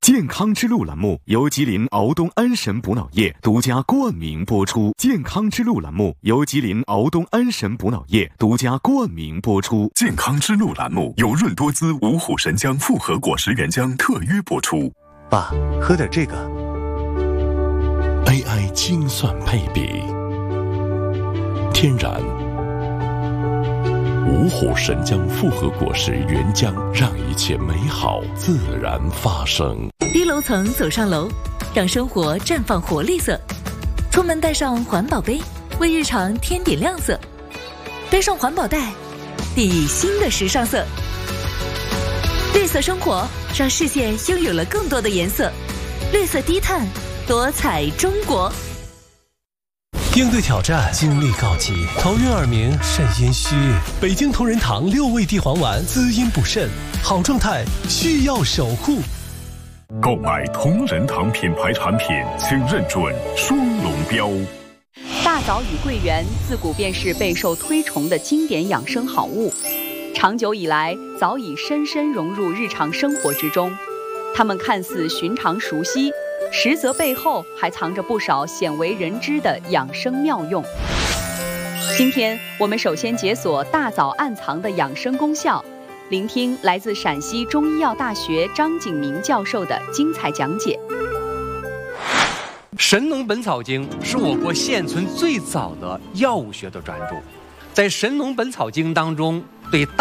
健康之路栏目由吉林敖东安神补脑液独家冠名播出。健康之路栏目由吉林敖东安神补脑液独家冠名播出。 健康之路栏目由润多滋五虎神姜复合果实原浆特约播出。 爸，喝点这个。 AI 精算配比，天然五虎神姜复合果实原浆，让一切美好自然发生。 低楼层走上楼，让生活绽放活力色。出门带上环保杯，为日常添点亮色。背上环保袋，熠熠新的时尚色。绿色生活让世界拥有了更多的颜色。绿色低碳，多彩中国。 应对挑战，精力告急，头晕耳鸣，肾阴虚。北京同仁堂6味地黄丸，滋阴补肾，好状态需要守护。 购买同仁堂品牌产品，请认准双龙标。 大枣与桂圆自古便是备受推崇的经典养生好物，长久以来早已深深融入日常生活之中。它们看似寻常熟悉，实则背后还藏着不少鲜为人知的养生妙用。今天我们首先解锁大枣暗藏的养生功效，聆听来自陕西中医药大学张景明教授的精彩讲解。 《神农本草经》是我国现存最早的药物学的专著，在《神农本草经》当中，对